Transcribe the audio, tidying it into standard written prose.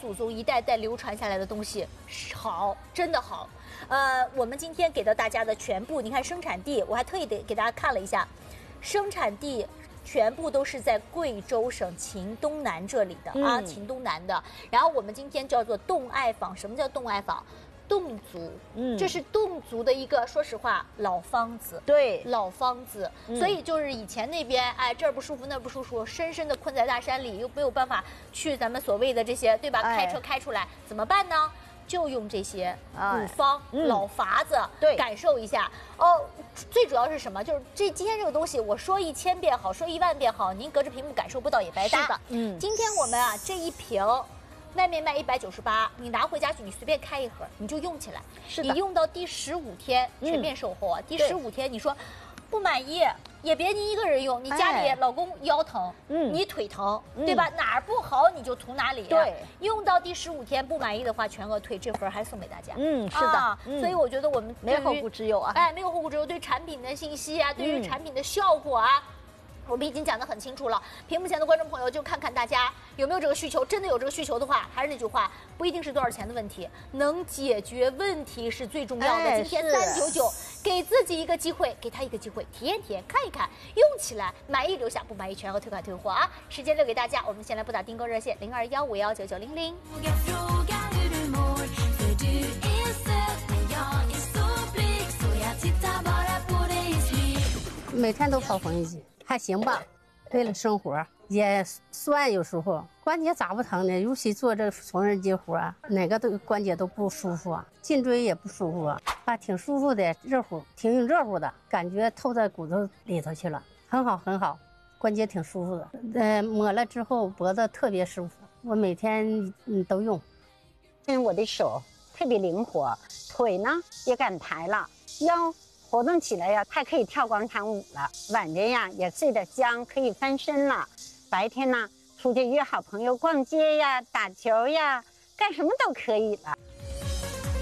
祖宗一代代流传下来的东西，好，真的好。我们今天给到大家的全部，你看生产地，我还特意给大家看了一下，生产地全部都是在贵州省黔东南这里的啊，黔东南的。然后我们今天叫做侗爱坊，什么叫侗爱坊？侗族，这是侗族的一个，说实话，老方子， 对， 老方子，所以就是以前那边，哎，这儿不舒服那儿不舒服，深深的困在大山里，又没有办法去咱们所谓的这些，对吧？开车开出来怎么办呢？就用这些古方、老法子， 对， 感受一下哦。最主要是什么？就是今天这个东西，我说1000遍好，说10000遍好，您隔着屏幕感受不到也白搭。 是的， 今天我们啊这一瓶。外面卖198，你拿回家去，你随便开一盒，你就用起来。 是的， 你用到第15天全面售后啊！第15天你说不满意，也别您一个人用，你家里老公腰疼，你腿疼，对吧？哪儿不好你就涂哪里。 对， 用到第15天不满意的话，全额退，这份还送给大家。 是的。 所以我觉得我们没有后顾之忧啊！ 哎，没有后顾之忧，对产品的信息啊，对于产品的效果啊。我们已经讲得很清楚了，屏幕前的观众朋友就看看大家有没有这个需求，真的有这个需求的话，还是那句话，不一定是多少钱的问题，能解决问题是最重要的。今天399，给自己一个机会，给他一个机会，体验体验，看一看，用起来，满意留下，不满意全额退款退货啊！时间留给大家，我们先来拨打订购热线0215199900。 每天都跑缝纫机，还行吧。为了生活也酸，有时候关节咋不疼呢？尤其做这缝纫机活，哪个关节都不舒服啊，颈椎也不舒服啊，挺舒服的，热乎，挺热乎的，感觉透在骨头里头去了，很好很好，关节挺舒服的。抹了之后脖子特别舒服，我每天都用。 我的手特别灵活，腿呢也敢抬了，腰活动起来呀，还可以跳广场舞了。晚上呀也睡得香，可以翻身了。白天呢出去约好朋友逛街呀、打球呀，干什么都可以了。